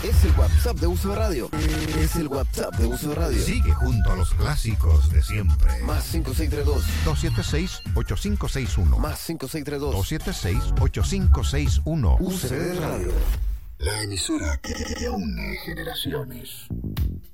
Es el WhatsApp de Uso Radio. Es el WhatsApp de Uso Radio. Sigue junto a los clásicos de siempre. Más 5632 276-8561. Más 5632 276-8561. UCB Radio. La emisora que une generaciones.